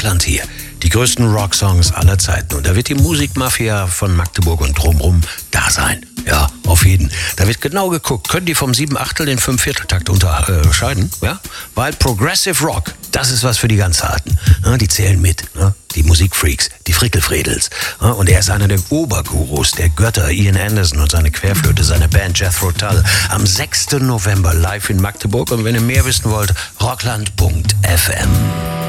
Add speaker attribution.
Speaker 1: Rockland hier. Die größten Rocksongs aller Zeiten. Und da wird die Musikmafia von Magdeburg und drumherum da sein. Ja, auf jeden. Da wird genau geguckt. Können die vom 7/8 den 5/4-Takt unterscheiden? Ja? Weil Progressive Rock, das ist was für die ganz Harten. Ja, die zählen mit. Ja? Die Musikfreaks, die Frickelfredels. Ja? Und er ist einer der Obergurus, der Götter, Ian Anderson und seine Querflöte, seine Band Jethro Tull. Am 6. November live in Magdeburg. Und wenn ihr mehr wissen wollt, rockland.fm.